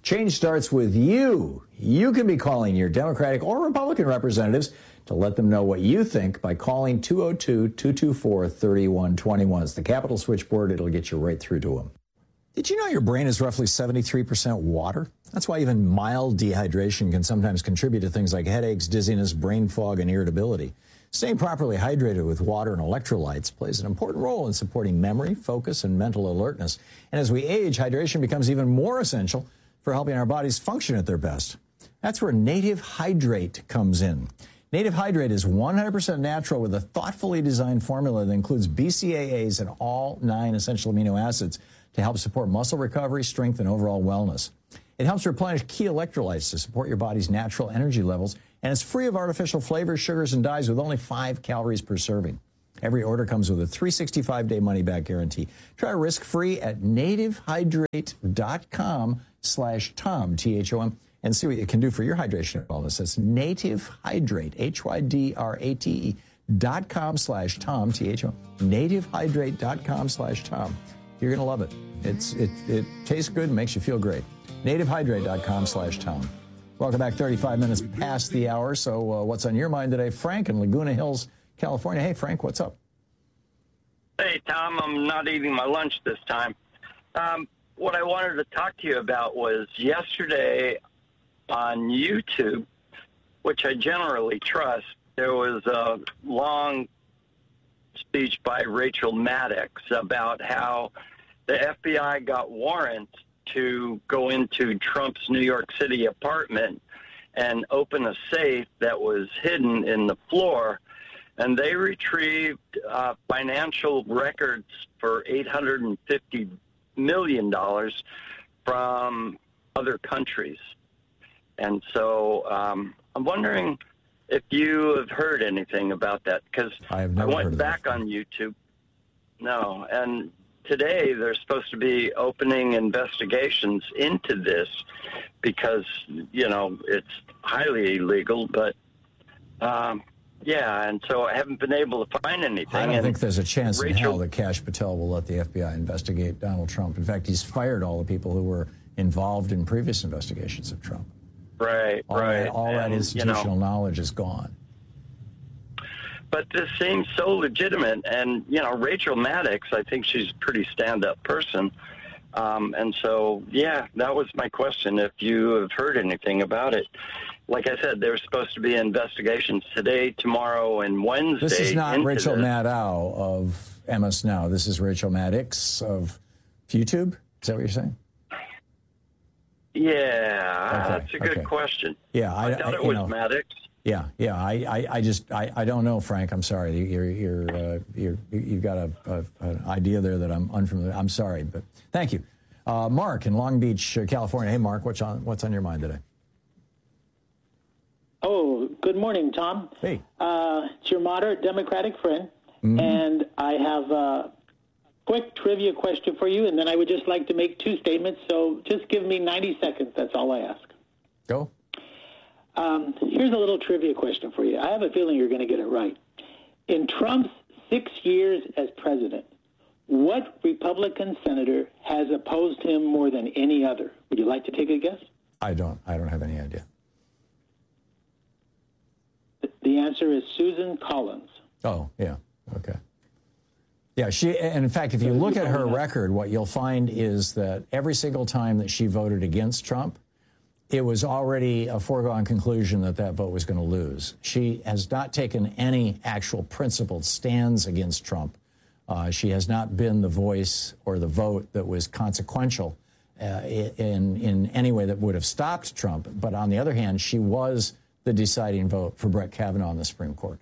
Change starts with you. You can be calling your Democratic or Republican representatives to let them know what you think by calling 202-224-3121. It's the Capitol switchboard. It'll get you right through to them. Did you know your brain is roughly 73% water? That's why even mild dehydration can sometimes contribute to things like headaches, dizziness, brain fog, and irritability. Staying properly hydrated with water and electrolytes plays an important role in supporting memory, focus, and mental alertness. And as we age, hydration becomes even more essential for helping our bodies function at their best. That's where Native Hydrate comes in. Native Hydrate is 100% natural with a thoughtfully designed formula that includes BCAAs and all 9 essential amino acids to help support muscle recovery, strength, and overall wellness. It helps replenish key electrolytes to support your body's natural energy levels, and it's free of artificial flavors, sugars, and dyes with only 5 calories per serving. Every order comes with a 365-day money-back guarantee. Try risk-free at nativehydrate.com/Tom, T-H-O-M, and see what it can do for your hydration and wellness. That's Native Hydrate, HYDRATE.com/Tom, T-H-O-M, nativehydrate.com/Tom. You're going to love it. It tastes good and makes you feel great. nativehydrate.com/Tom. Welcome back, 35 minutes past the hour. So what's on your mind today? Frank in Laguna Hills, California. Hey, Frank, what's up? Hey, Tom, I'm not eating my lunch this time. What I wanted to talk to you about was yesterday on YouTube, which I generally trust, there was a long speech by Rachel Maddox about how the FBI got warrants to go into Trump's New York City apartment and open a safe that was hidden in the floor. And they retrieved financial records for $850 million from other countries. And so I'm wondering if you have heard anything about that, because I went back on YouTube. No, and today they're supposed to be opening investigations into this because, you know, it's highly illegal, but yeah, and so I haven't been able to find anything. I don't think there's a chance in hell that Kash Patel will let the FBI investigate Donald Trump. In fact, he's fired all the people who were involved in previous investigations of Trump. Right, all that institutional knowledge is gone. But this seems so legitimate, and, you know, Rachel Maddox, I think she's a pretty stand-up person. And so, yeah, that was my question, if you have heard anything about it. Like I said, there's supposed to be investigations today, tomorrow, and Wednesday. This is not Rachel Maddow of MS Now. This is Rachel Maddox of YouTube? Is that what you're saying? Yeah, that's a good question. Yeah, I thought it was Maddox. Yeah. I don't know, Frank. I'm sorry. You've got an idea there that I'm unfamiliar. I'm sorry, but thank you. Mark in Long Beach, California. Hey, Mark, what's on your mind today? Oh, good morning, Tom. Hey. It's your moderate Democratic friend, and I have a quick trivia question for you, and then I would just like to make 2 statements, so just give me 90 seconds. That's all I ask. Go. Here's a little trivia question for you. I have a feeling you're going to get it right. In Trump's 6 years as president, what Republican senator has opposed him more than any other? Would you like to take a guess? I don't have any idea. The answer is Susan Collins. Oh, yeah. Okay. Yeah, and in fact, if you look at her record, what you'll find is that every single time that she voted against Trump, it was already a foregone conclusion that that vote was going to lose. She has not taken any actual principled stands against Trump. She has not been the voice or the vote that was consequential in any way that would have stopped Trump. But on the other hand, she was the deciding vote for Brett Kavanaugh on the Supreme Court.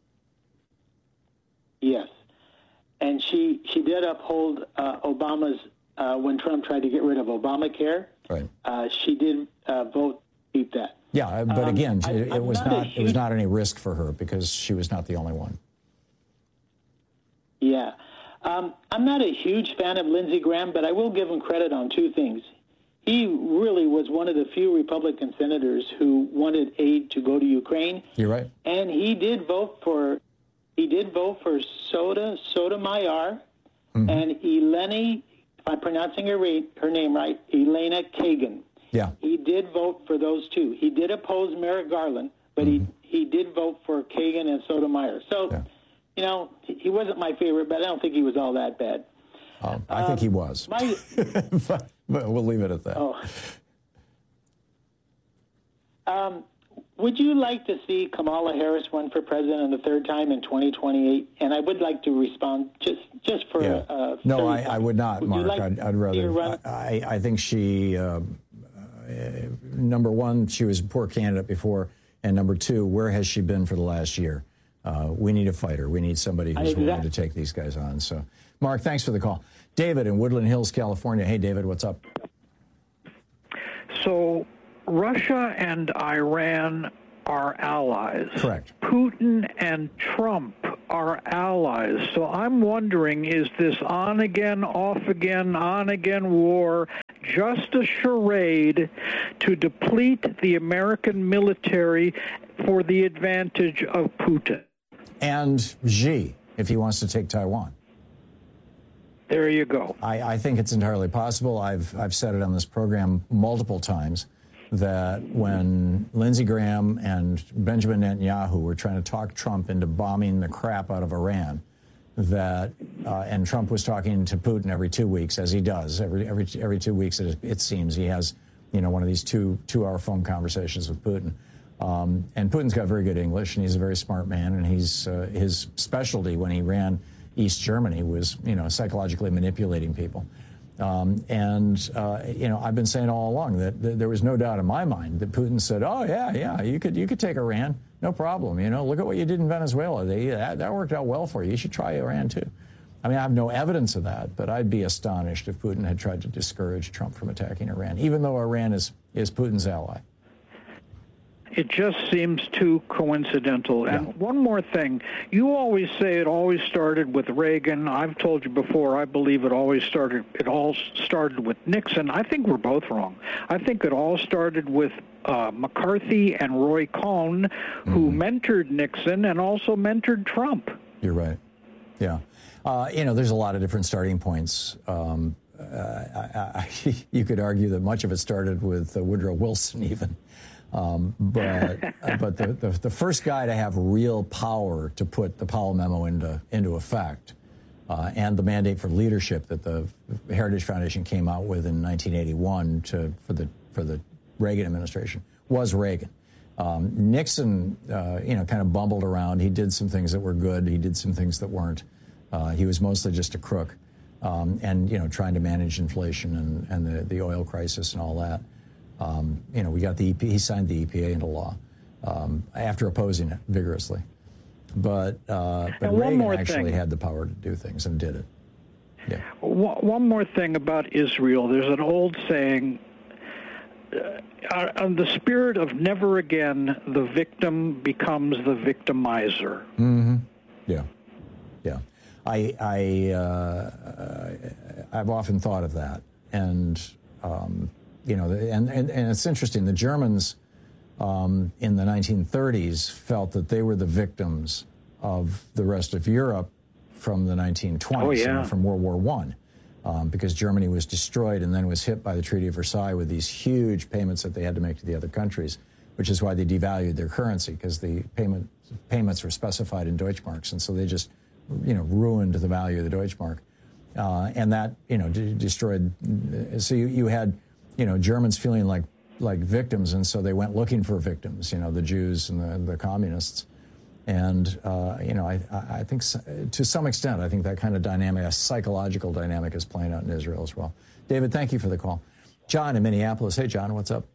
Yes. And she did uphold Obama's, when Trump tried to get rid of Obamacare. Right. She did vote to keep that. Yeah, but again, it was not any risk for her because she was not the only one. Yeah. I'm not a huge fan of Lindsey Graham, but I will give him credit on 2 things. He really was one of the few Republican senators who wanted aid to go to Ukraine. You're right. And he did vote for Sotomayor and Eleni, if I'm pronouncing her name right, Elena Kagan. Yeah. He did vote for those two. He did oppose Merrick Garland, but he did vote for Kagan and Sotomayor. So, you know, he wasn't my favorite, but I don't think he was all that bad. I think he was. But we'll leave it at that. Would you like to see Kamala Harris run for president the third time in 2028? And I would like to respond just for no, I would not, Mark. Like I'd rather. I think she, number one, she was a poor candidate before, and number two, where has she been for the last year? We need a fighter. We need somebody who's willing to take these guys on. So, Mark, thanks for the call. David in Woodland Hills, California. Hey, David, what's up? So, Russia and Iran are allies. Correct. Putin and Trump are allies. So I'm wondering, is this on-again, off-again, on-again war just a charade to deplete the American military for the advantage of Putin? And Xi, if he wants to take Taiwan. There you go. I think it's entirely possible. I've said it on this program multiple times that when Lindsey Graham and Benjamin Netanyahu were trying to talk Trump into bombing the crap out of Iran, that and Trump was talking to Putin every 2 weeks, as he does every 2 weeks. It seems he has, you know, one of these two-hour phone conversations with Putin. And Putin's got very good English, and he's a very smart man. And he's his specialty when he ran East Germany was, you know, psychologically manipulating people. You know, I've been saying all along that there was no doubt in my mind that Putin said, "Oh yeah, you could take Iran, no problem. You know, look at what you did in Venezuela. That worked out well for you. You should try Iran too." I mean, I have no evidence of that, but I'd be astonished if Putin had tried to discourage Trump from attacking Iran, even though Iran is Putin's ally. It just seems too coincidental. And one more thing. You always say it always started with Reagan. I've told you before, I believe it all started with Nixon. I think we're both wrong. I think it all started with McCarthy and Roy Cohn, who mentored Nixon and also mentored Trump. You're right. Yeah. You know, there's a lot of different starting points. You could argue that much of it started with Woodrow Wilson even. But the first guy to have real power to put the Powell Memo into effect and the mandate for leadership that the Heritage Foundation came out with in 1981 for the Reagan administration was Reagan. Nixon, you know, kind of bumbled around. He did some things that were good. He did some things that weren't. He was mostly just a crook, and you know, trying to manage inflation and the oil crisis and all that. You know, we got the he signed the EPA into law after opposing it vigorously. But Reagan actually had the power to do things and did it. Yeah. One more thing about Israel. There's an old saying, on the spirit of never again, the victim becomes the victimizer. Mm-hmm. Yeah. Yeah. I've often thought of that. And, you know, and it's interesting. The Germans in the 1930s felt that they were the victims of the rest of Europe from the 1920s, you know, from World War I, because Germany was destroyed and then was hit by the Treaty of Versailles with these huge payments that they had to make to the other countries, which is why they devalued their currency, because the payments were specified in Deutschmarks, and so they just, you know, ruined the value of the Deutschmark, and that, you know, destroyed. So you had, you know, Germans feeling like victims, and so they went looking for victims, you know, the Jews and the communists. And, you know, I think to some extent, I think that kind of dynamic, a psychological dynamic, is playing out in Israel as well. David, thank you for the call. John in Minneapolis. Hey, John, what's up?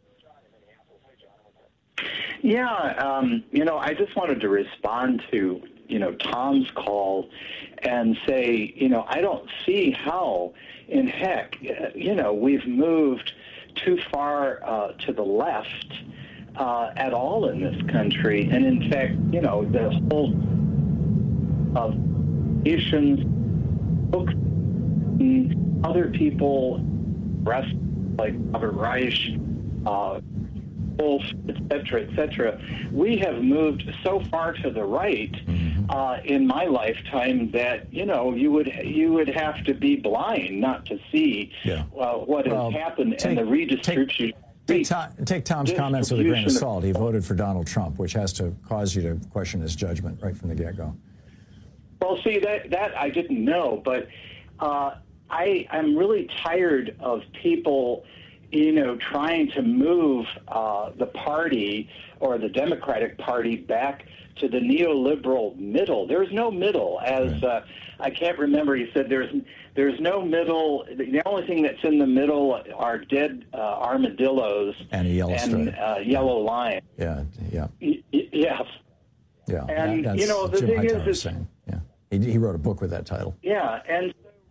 Yeah, you know, I just wanted to respond to, you know, Tom's call and say, you know, I don't see how in heck, you know, we've moved too far to the left at all in this country. And in fact, you know, the whole of nations, books, other people, rest like Robert Reich, Wolf, et cetera, we have moved so far to the right in my lifetime that, you know, you would have to be blind not to see what has happened and the redistribution. Take Tom's comments with a grain of salt. He voted for Donald Trump, which has to cause you to question his judgment right from the get-go. Well, see, that I didn't know, but I'm really tired of people, trying to move the party or the Democratic Party back to the neoliberal middle. There's no middle, as I can't remember. He said there's no middle. The only thing that's in the middle are dead armadillos and a yellow stripe. Yellow line. Yeah. Yes. Yeah. And that's the Jim thing Hightower is, saying. Yeah. He wrote a book with that title. Yeah, and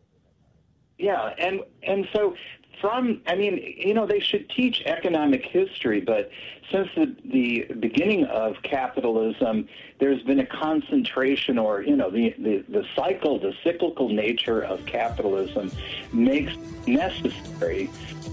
so they should teach economic history, but since the beginning of capitalism, there's been a concentration, or the cyclical nature of capitalism makes necessary